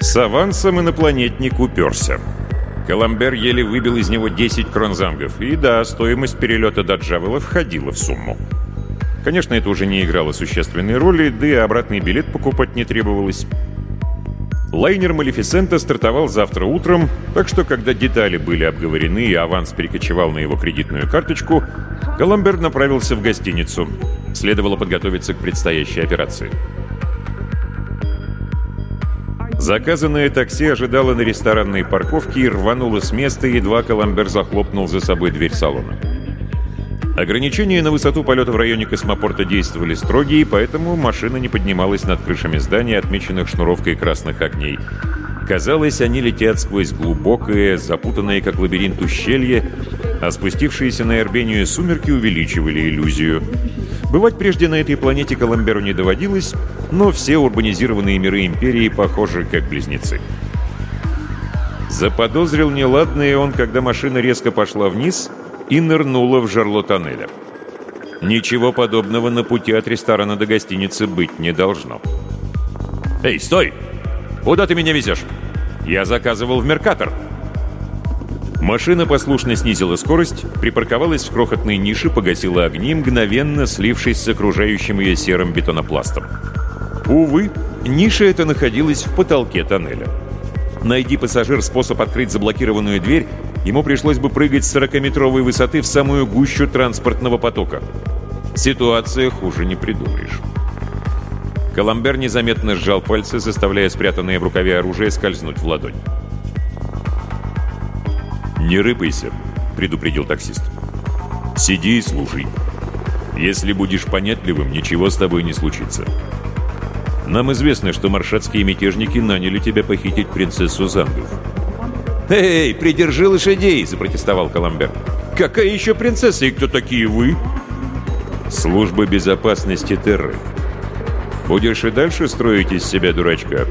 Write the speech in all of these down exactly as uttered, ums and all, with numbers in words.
С авансом инопланетник уперся. Коламбер еле выбил из него десять кронзангов. И да, стоимость перелета до Джавела входила в сумму. Конечно, это уже не играло существенной роли, да и обратный билет покупать не требовалось. Лайнер Малефисента стартовал завтра утром, так что, когда детали были обговорены и аванс перекочевал на его кредитную карточку, Коламбер направился в гостиницу. Следовало подготовиться к предстоящей операции. Заказанное такси ожидало на ресторанной парковке и рвануло с места, едва Коламбер захлопнул за собой дверь салона. Ограничения на высоту полета в районе космопорта действовали строгие, поэтому машина не поднималась над крышами зданий, отмеченных шнуровкой красных огней. Казалось, они летят сквозь глубокое, запутанное как лабиринт ущелье, а спустившиеся на Эрбению сумерки увеличивали иллюзию. Бывать прежде на этой планете Коламберу не доводилось, но все урбанизированные миры Империи похожи как близнецы. Заподозрил неладное он, когда машина резко пошла вниз и нырнула в жерло тоннеля. Ничего подобного на пути от ресторана до гостиницы быть не должно. «Эй, стой! Куда ты меня везешь? Я заказывал в Меркатор!» Машина послушно снизила скорость, припарковалась в крохотной нише, погасила огни, мгновенно слившись с окружающим ее серым бетонопластом. Увы, ниша эта находилась в потолке тоннеля. Найди пассажир способ открыть заблокированную дверь, ему пришлось бы прыгать с сорокаметровой высоты в самую гущу транспортного потока. Ситуация хуже не придумаешь. Коламбер незаметно сжал пальцы, заставляя спрятанное в рукаве оружие скользнуть в ладонь. «Не рыпайся», — предупредил таксист. «Сиди и слушай. Если будешь понятливым, ничего с тобой не случится. Нам известно, что маршатские мятежники наняли тебя похитить принцессу Зангов». «Эй, придержи лошадей!» — запротестовал Коламбер. «Какая еще принцесса и кто такие вы?» «Служба безопасности Терры. Будешь и дальше строить из себя дурачка?»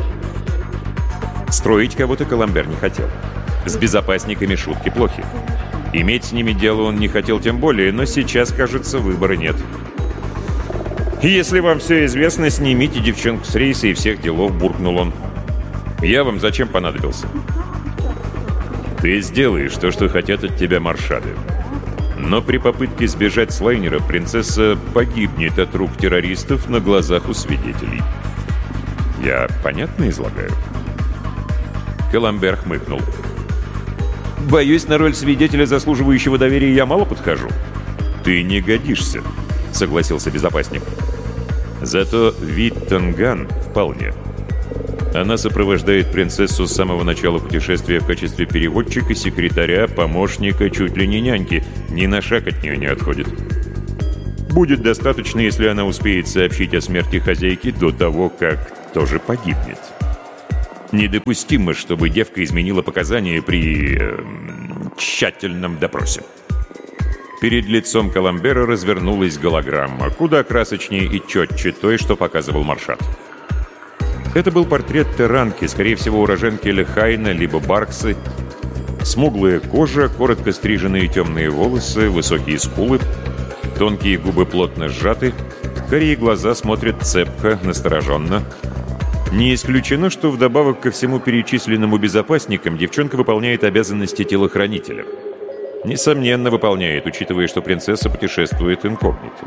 Строить кого-то Коламбер не хотел. С безопасниками шутки плохи. Иметь с ними дело он не хотел тем более, но сейчас, кажется, выбора нет. «Если вам все известно, снимите девчонку с рейса и всех делов», — буркнул он. «Я вам зачем понадобился?» «Ты сделаешь то, что хотят от тебя маршады. Но при попытке сбежать с лайнера принцесса погибнет от рук террористов на глазах у свидетелей. Я понятно излагаю?» Коламбер хмыкнул. «Боюсь, на роль свидетеля, заслуживающего доверия, я мало подхожу». «Ты не годишься», — согласился безопасник. «Зато Виттонган вполне. Она сопровождает принцессу с самого начала путешествия в качестве переводчика, секретаря, помощника, чуть ли не няньки. Ни на шаг от нее не отходит. Будет достаточно, если она успеет сообщить о смерти хозяйки до того, как тоже погибнет. Недопустимо, чтобы девка изменила показания при э, тщательном допросе». Перед лицом Коламбера развернулась голограмма, куда красочнее и четче той, что показывал Маршат. Это был портрет Терранки, скорее всего, уроженки Лехайна, либо Барксы. Смуглая кожа, коротко стриженные темные волосы, высокие скулы, тонкие губы плотно сжаты, карие глаза смотрят цепко, настороженно. Не исключено, что вдобавок ко всему перечисленному безопасникам девчонка выполняет обязанности телохранителя. Несомненно, выполняет, учитывая, что принцесса путешествует инкогнито.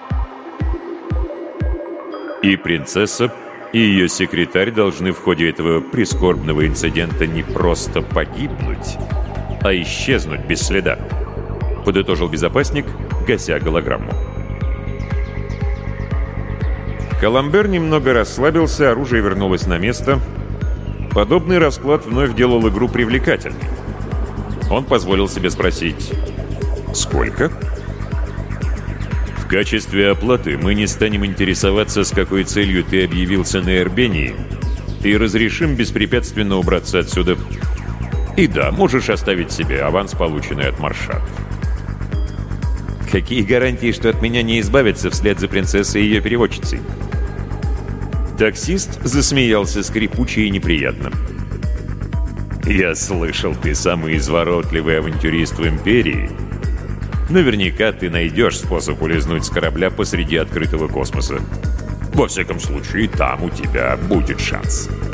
И принцесса, и ее секретарь должны в ходе этого прискорбного инцидента не просто погибнуть, а исчезнуть без следа, подытожил безопасник, гася голограмму. Коламбер немного расслабился, оружие вернулось на место. Подобный расклад вновь делал игру привлекательной. Он позволил себе спросить: «Сколько?» «В качестве оплаты мы не станем интересоваться, с какой целью ты объявился на Эрбении, и разрешим беспрепятственно убраться отсюда. И да, можешь оставить себе аванс, полученный от Маршат». «Какие гарантии, что от меня не избавятся вслед за принцессой и ее переводчицей?» Таксист засмеялся скрипуче и неприятно. «Я слышал, ты самый изворотливый авантюрист в Империи. Наверняка ты найдешь способ улизнуть с корабля посреди открытого космоса. Во всяком случае, там у тебя будет шанс».